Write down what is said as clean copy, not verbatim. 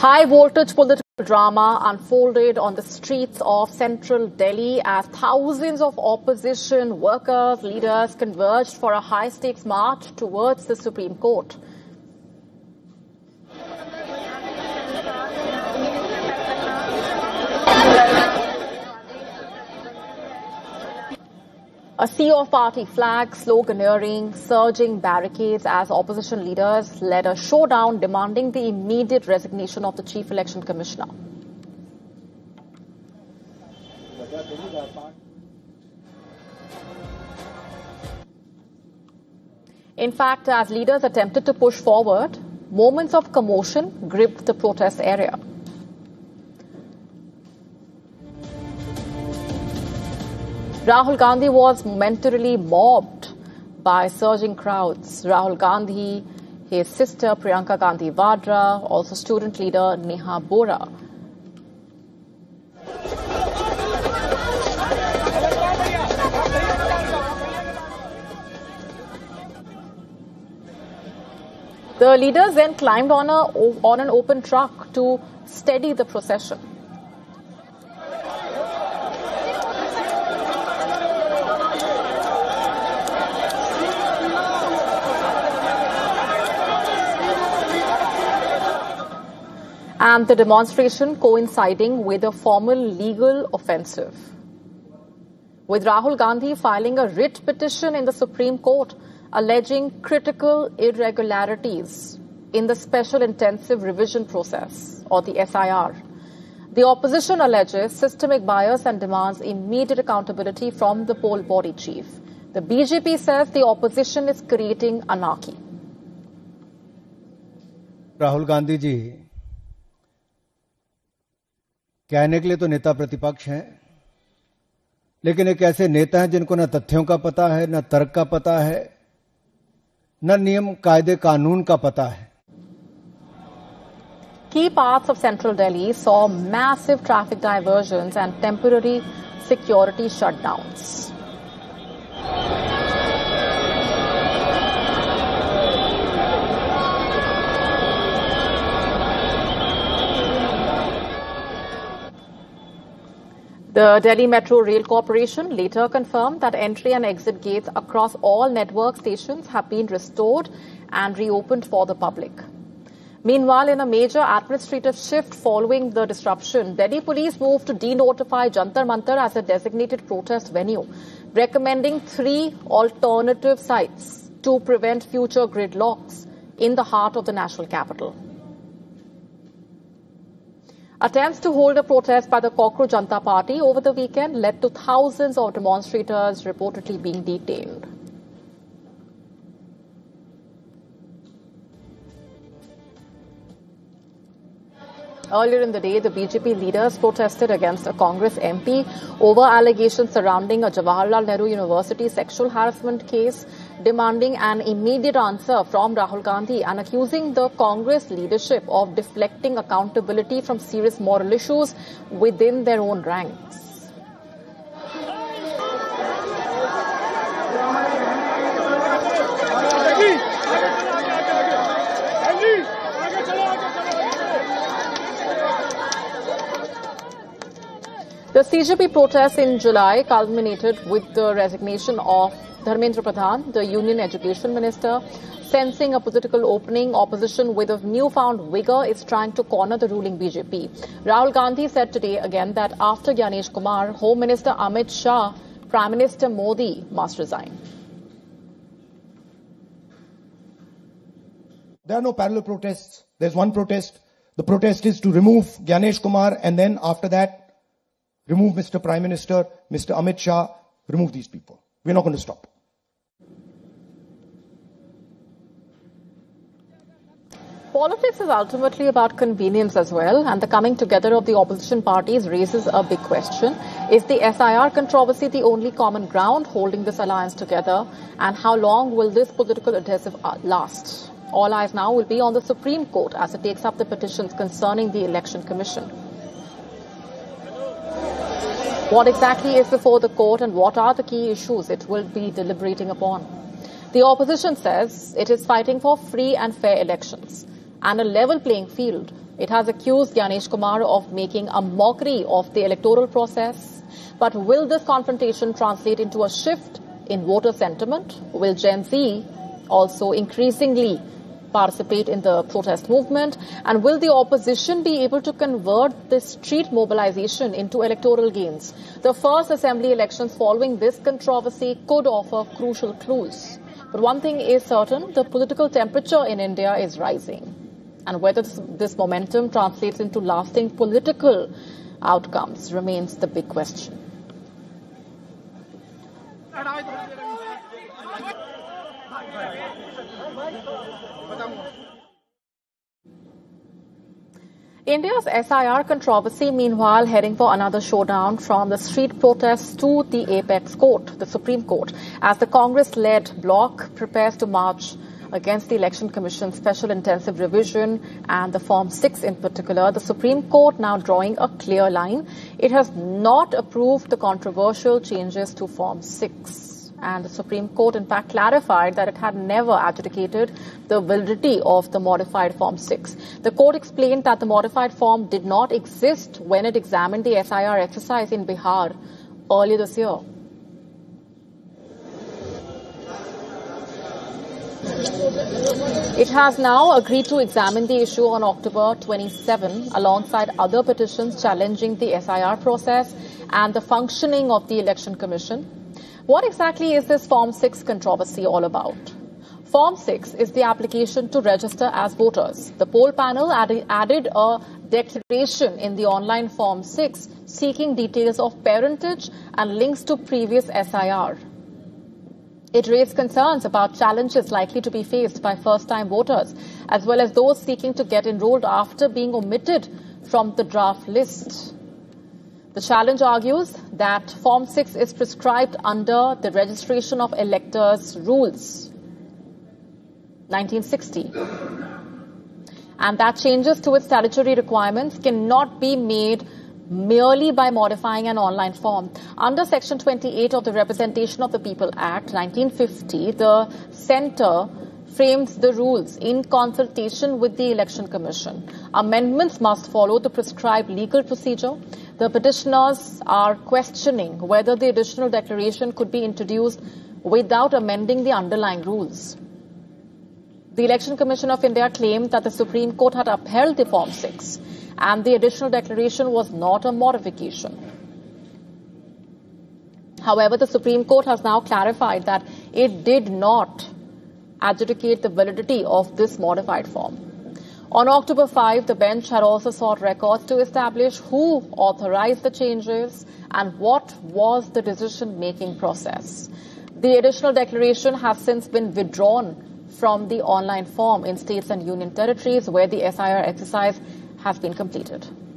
High-voltage political drama unfolded on the streets of central Delhi as thousands of opposition workers, leaders converged for a high-stakes march towards the Supreme Court. A sea of party flags, sloganeering, surging barricades as opposition leaders led a showdown demanding the immediate resignation of the Chief Election Commissioner. In fact, as leaders attempted to push forward, moments of commotion gripped the protest area. Rahul Gandhi was momentarily mobbed by surging crowds. Rahul Gandhi, his sister Priyanka Gandhi Vadra, also student leader Neha Bora. The leaders then climbed on an open truck to steady the procession. And the demonstration coinciding with a formal legal offensive, with Rahul Gandhi filing a writ petition in the Supreme Court alleging critical irregularities in the Special Intensive Revision Process, or the SIR. The opposition alleges systemic bias and demands immediate accountability from the poll body chief. The BJP says the opposition is creating anarchy. Rahul Gandhi ji कहने के लिए तो नेता प्रतिपक्ष हैं, लेकिन एक ऐसे नेता हैं जिनको न तथ्यों का पता है, न तर्क का पता है, न नियम कायदे कानून का पता है. Key parts of central Delhi saw massive traffic diversions and temporary security shutdowns. The Delhi Metro Rail Corporation later confirmed that entry and exit gates across all network stations have been restored and reopened for the public. Meanwhile, in a major administrative shift following the disruption, Delhi police moved to denotify Jantar Mantar as a designated protest venue, recommending 3 alternative sites to prevent future gridlocks in the heart of the national capital. Attempts to hold a protest by the Cockroach Janata Party over the weekend led to thousands of demonstrators reportedly being detained. Earlier in the day, the BJP leaders protested against a Congress MP over allegations surrounding a Jawaharlal Nehru University sexual harassment case, demanding an immediate answer from Rahul Gandhi and accusing the Congress leadership of deflecting accountability from serious moral issues within their own ranks. The CJP protests in July culminated with the resignation of Dharmendra Pradhan, the Union Education Minister. Sensing a political opening, opposition with a newfound vigour is trying to corner the ruling BJP. Rahul Gandhi said today again that after Gyanesh Kumar, Home Minister Amit Shah, Prime Minister Modi must resign. There are no parallel protests. There's one protest. The protest is to remove Gyanesh Kumar and then after that, remove Mr. Prime Minister, Mr. Amit Shah, remove these people. We're not going to stop. Politics is ultimately about convenience as well, and the coming together of the opposition parties raises a big question. Is the SIR controversy the only common ground holding this alliance together, and how long will this political adhesive last? All eyes now will be on the Supreme Court as it takes up the petitions concerning the Election Commission. What exactly is before the court and what are the key issues it will be deliberating upon? The opposition says it is fighting for free and fair elections and a level playing field It has accused Gyanesh Kumar of making a mockery of the electoral process. But will this confrontation translate into a shift in voter sentiment? Will Gen Z also increasingly participate in the protest movement? And will the opposition be able to convert this street mobilization into electoral gains? The first assembly elections following this controversy could offer crucial clues. But one thing is certain, the political temperature in India is rising. And whether this momentum translates into lasting political outcomes remains the big question. India's SIR controversy, meanwhile, heading for another showdown from the street protests to the apex court, the Supreme Court, as the Congress-led bloc prepares to march against the Election Commission's special intensive revision and the Form 6 in particular. The Supreme Court now drawing a clear line. It has not approved the controversial changes to Form 6. And the Supreme Court, in fact, clarified that it had never adjudicated the validity of the modified Form 6. The court explained that the modified form did not exist when it examined the SIR exercise in Bihar earlier this year. It has now agreed to examine the issue on October 27 alongside other petitions challenging the SIR process and the functioning of the Election Commission. What exactly is this Form 6 controversy all about? Form 6 is the application to register as voters. The poll panel added a declaration in the online Form 6 seeking details of parentage and links to previous SIR. It raised concerns about challenges likely to be faced by first-time voters, as well as those seeking to get enrolled after being omitted from the draft list. The challenge argues that Form 6 is prescribed under the Registration of Electors Rules, 1960, and that changes to its statutory requirements cannot be made merely by modifying an online form. Under Section 28 of the Representation of the People Act, 1950, the Centre frames the rules in consultation with the Election Commission. Amendments must follow the prescribed legal procedure. The petitioners are questioning whether the additional declaration could be introduced without amending the underlying rules. The Election Commission of India claimed that the Supreme Court had upheld the Form 6 and the additional declaration was not a modification. However, the Supreme Court has now clarified that it did not adjudicate the validity of this modified form. On October 5, the bench had also sought records to establish who authorized the changes and what was the decision-making process. The additional declaration has since been withdrawn from the online form in states and union territories where the SIR exercise has been completed.